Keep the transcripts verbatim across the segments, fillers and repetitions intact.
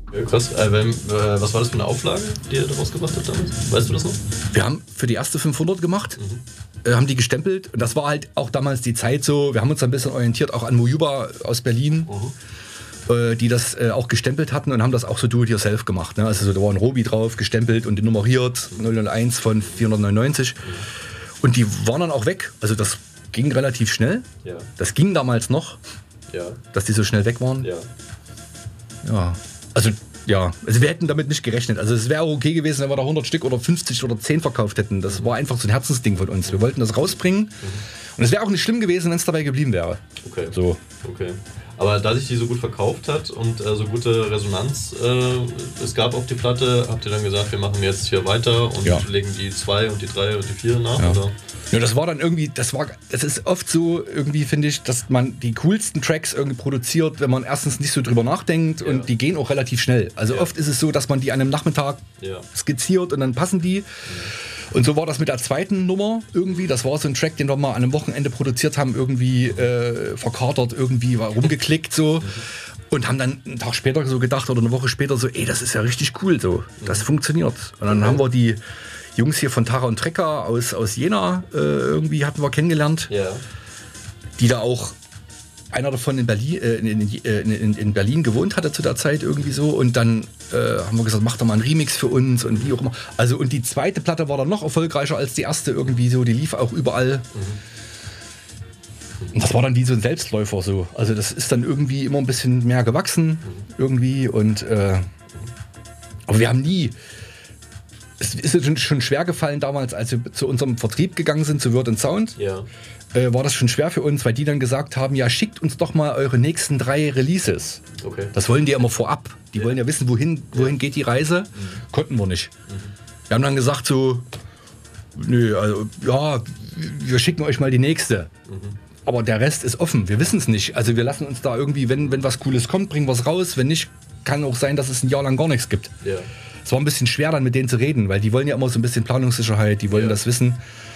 Ja, krass. Äh, wenn, äh, was war das für eine Auflage, die ihr daraus gemacht habt damals? Weißt du das noch? Wir haben für die erste fünfhundert gemacht, Mhm. äh, haben die gestempelt. Und das war halt auch damals die Zeit so, wir haben uns ein bisschen orientiert, auch an Mojuba aus Berlin, Mhm. äh, die das äh, auch gestempelt hatten und haben das auch so do-it-yourself gemacht. Ne? Also so, da war ein Robi drauf, gestempelt und nummeriert, null null eins von vierhundertneunundneunzig. Mhm. Und die waren dann auch weg. Also das ging relativ schnell. Ja. Das ging damals noch, Ja. dass die so schnell weg waren. Ja. Ja, also ja, also wir hätten damit nicht gerechnet. Also es wäre okay gewesen, wenn wir da hundert Stück oder fünfzig oder zehn verkauft hätten. Das war einfach so ein Herzensding von uns. Wir wollten das rausbringen. Und es wäre auch nicht schlimm gewesen, wenn es dabei geblieben wäre. Okay. So. Okay. Aber da sich die so gut verkauft hat und äh, so gute Resonanz äh, es gab auf die Platte, habt ihr dann gesagt, wir machen jetzt hier weiter und Ja. legen die zwei und die drei und die vier nach? Ja. Oder? Ja, das war dann irgendwie, das war, das ist oft so irgendwie, finde ich, dass man die coolsten Tracks irgendwie produziert, wenn man erstens nicht so drüber nachdenkt Ja. und die gehen auch relativ schnell. Also Ja. oft ist es so, dass man die an einem Nachmittag Ja. skizziert und dann passen die. Und so war das mit der zweiten Nummer irgendwie. Das war so ein Track, den wir mal an einem Wochenende produziert haben, irgendwie äh, verkatert, irgendwie war rumgeklickt so. Und haben dann einen Tag später so gedacht oder eine Woche später so, ey, das ist ja richtig cool so. Das funktioniert. Und dann Okay. haben wir die Jungs hier von Tara und Trecker aus, aus Jena äh, irgendwie hatten wir kennengelernt, Ja. die da auch einer davon in Berlin, äh, in, in, in, in Berlin gewohnt hatte zu der Zeit irgendwie so. Und dann äh, haben wir gesagt, mach doch mal einen Remix für uns und wie auch immer. Also und die zweite Platte war dann noch erfolgreicher als die erste irgendwie so. Die lief auch überall. Und das war dann wie so ein Selbstläufer so. Also das ist dann irgendwie immer ein bisschen mehr gewachsen irgendwie. Und äh, aber wir haben nie... Es ist uns schon, schon schwer gefallen damals, als wir zu unserem Vertrieb gegangen sind, zu Word and Sound. Ja. Äh, war das schon schwer für uns, weil die dann gesagt haben, ja, schickt uns doch mal eure nächsten drei Releases. Okay. Das wollen die immer vorab. Die Ja. wollen ja wissen, wohin, wohin geht die Reise. Konnten wir nicht. Wir haben dann gesagt so, nö, also, ja, wir schicken euch mal die nächste. Aber der Rest ist offen, wir wissen es nicht. Also wir lassen uns da irgendwie, wenn, wenn was Cooles kommt, bringen wir es raus. Wenn nicht, kann auch sein, dass es ein Jahr lang gar nichts gibt. Ja. Es war ein bisschen schwer dann mit denen zu reden, weil die wollen ja immer so ein bisschen Planungssicherheit, die wollen Ja. das wissen.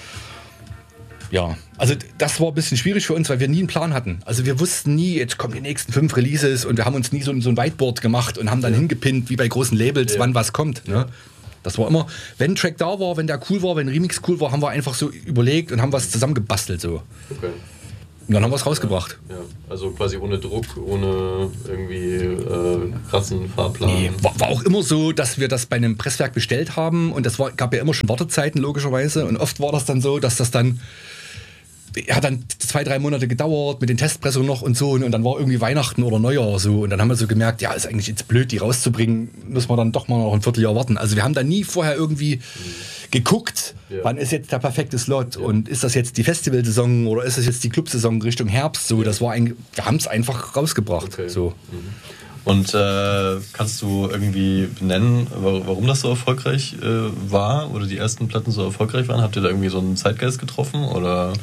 Ja, also das war ein bisschen schwierig für uns, weil wir nie einen Plan hatten. Also wir wussten nie, jetzt kommen die nächsten fünf Releases und wir haben uns nie so, ein- so ein Whiteboard gemacht und haben dann Ja. hingepinnt, wie bei großen Labels, Ja. wann was kommt. Ne? Das war immer, wenn ein Track da war, wenn der cool war, wenn ein Remix cool war, haben wir einfach so überlegt und haben was zusammengebastelt. So. Okay. Und dann haben wir es rausgebracht. Ja. Also quasi ohne Druck, ohne irgendwie äh, krassen Fahrplan. Nee, war, war auch immer so, dass wir das bei einem Presswerk bestellt haben und das war, gab ja immer schon Wartezeiten logischerweise und oft war das dann so, dass das dann hat dann zwei, drei Monate gedauert mit den Testpressungen noch und so und dann war irgendwie Weihnachten oder Neujahr so und dann haben wir so gemerkt, ja, ist eigentlich jetzt blöd, die rauszubringen, müssen wir dann doch mal noch ein Vierteljahr warten. Also wir haben da nie vorher irgendwie geguckt, Ja. wann ist jetzt der perfekte Slot und ist das jetzt die Festivalsaison oder ist das jetzt die Clubsaison Richtung Herbst, so, das war ein, wir haben es einfach rausgebracht, Okay. so. Und äh, kannst du irgendwie benennen, wa- warum das so erfolgreich äh, war oder die ersten Platten so erfolgreich waren? Habt ihr da irgendwie so einen Zeitgeist getroffen oder?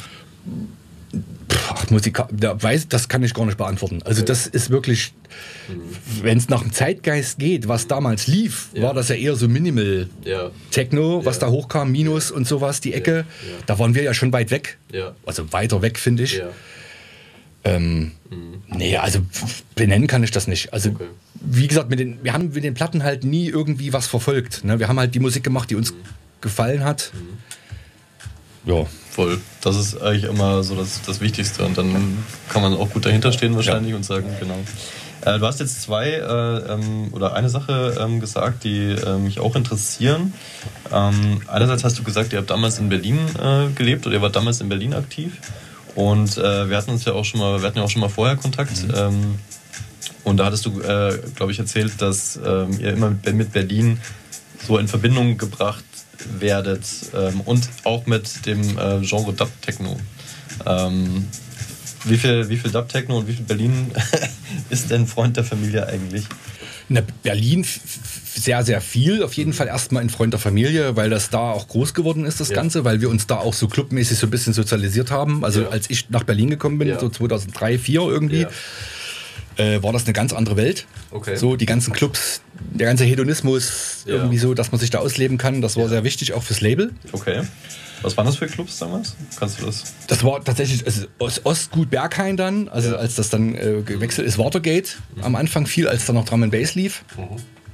Ach, Musik, da weiß, das kann ich gar nicht beantworten. Also Okay. das ist wirklich, wenn es nach dem Zeitgeist geht, was damals lief, Ja. war das ja eher so Minimal Ja. Techno, was Ja. da hochkam, Minus und sowas, die Ecke. Ja. Da waren wir ja schon weit weg. Ja. Also weiter weg, finde ich. Ja. Ähm, Nee, also benennen kann ich das nicht. Also Okay. wie gesagt, mit den, wir haben mit den Platten halt nie irgendwie was verfolgt. Ne? Wir haben halt die Musik gemacht, die uns gefallen hat. Ja. Voll. Das ist eigentlich immer so das, das Wichtigste und dann kann man auch gut dahinter stehen wahrscheinlich und sagen, genau. Äh, du hast jetzt zwei äh, ähm, oder eine Sache ähm, gesagt, die äh, mich auch interessieren. Ähm, einerseits hast du gesagt, ihr habt damals in Berlin äh, gelebt oder ihr wart damals in Berlin aktiv und äh, wir hatten uns ja auch schon mal, wir hatten ja auch schon mal vorher Kontakt. Mhm. Ähm, und da hattest du, äh, glaube ich, erzählt, dass ähm, ihr immer mit, mit Berlin so in Verbindung gebracht werdet ähm, und auch mit dem äh, Genre Dub-Techno. Ähm, wie viel, wie viel Dub-Techno und wie viel Berlin ist denn Freund der Familie eigentlich? Na, Berlin f- f- sehr, sehr viel. Auf jeden Fall erstmal ein Freund der Familie, weil das da auch groß geworden ist, das Ja. Ganze, weil wir uns da auch so clubmäßig so ein bisschen sozialisiert haben. Also Ja. als ich nach Berlin gekommen bin, Ja. so zweitausenddrei, zweitausendvier irgendwie, Ja. äh, war das eine ganz andere Welt. Okay. So die ganzen Clubs, der ganze Hedonismus, Ja. irgendwie so, dass man sich da ausleben kann, das war Ja. sehr wichtig, auch fürs Label. Okay. Was waren das für Clubs damals? Kannst du das? Das war tatsächlich also aus Ostgut Berghain dann, also Ja. als das dann äh, gewechselt ist, Watergate am Anfang viel, als dann noch Drum and Bass lief.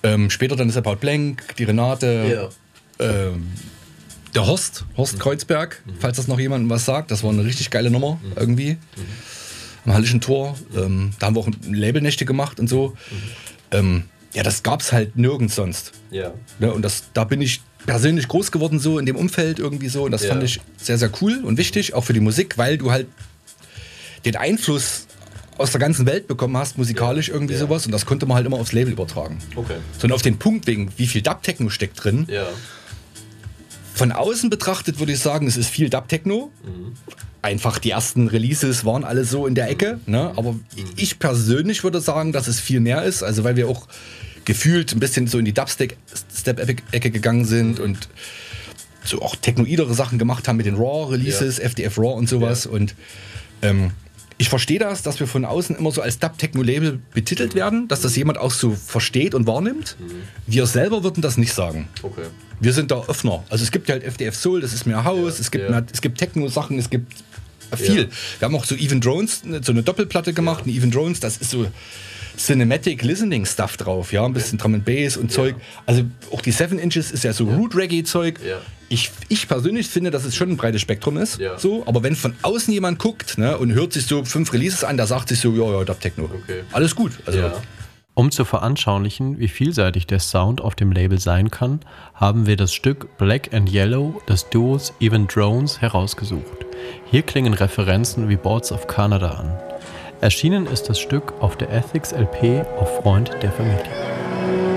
Ähm, später dann ist About Blank, die Renate, Ja. ähm, der Horst, Horst Kreuzberg, mhm. falls das noch jemandem was sagt. Das war eine richtig geile Nummer mhm. irgendwie. Mhm. Am Hallischen Tor. Ähm, da haben wir auch Labelnächte gemacht und so. Mhm. Ähm, ja, das gab's halt nirgends sonst. Ja. Ja, und das, da bin ich persönlich groß geworden, so in dem Umfeld irgendwie so. Und das ja. fand ich sehr, sehr cool und wichtig, auch für die Musik, weil du halt den Einfluss aus der ganzen Welt bekommen hast, musikalisch ja. irgendwie ja. sowas. Und das konnte man halt immer aufs Label übertragen. Okay. Sondern auf den Punkt wegen, wie viel Dub-Techno steckt drin. Ja. Von außen betrachtet würde ich sagen, es ist viel Dub-Techno. Mhm. Einfach die ersten Releases waren alle so in der Ecke. Ne? Aber mhm. ich persönlich würde sagen, dass es viel mehr ist. Also weil wir auch gefühlt ein bisschen so in die Dubstep-Ecke gegangen sind mhm. und so auch technoidere Sachen gemacht haben mit den Raw-Releases, ja. F D F Raw und sowas. Ja. Und ähm, ich verstehe das, dass wir von außen immer so als Dub-Techno-Label betitelt mhm. werden, dass das jemand auch so versteht und wahrnimmt. Mhm. Wir selber würden das nicht sagen. Okay. Wir sind da Öffner. Also es gibt halt F D F Soul, das ist mehr House, ja, es gibt, ja. mehr, es gibt Techno-Sachen, es gibt viel. Ja. Wir haben auch so Even Drones, so eine Doppelplatte gemacht, ja. ein Even Drones, das ist so Cinematic Listening Stuff drauf, ja, ein bisschen Drum and Bass und ja. Zeug. Also auch die Seven Inches ist ja so ja. Root Reggae Zeug. Ja. Ich, ich persönlich finde, dass es schon ein breites Spektrum ist. Ja. So, aber wenn von außen jemand guckt, ne, und hört sich so fünf Releases an, da sagt sich so, ja, ja, Dub Techno. Okay. Alles gut. Also, ja. Um zu veranschaulichen, wie vielseitig der Sound auf dem Label sein kann, haben wir das Stück Black and Yellow des Duos Even Drones herausgesucht. Hier klingen Referenzen wie Boards of Canada an. Erschienen ist das Stück auf der Ethics L P auf Freund der Familie.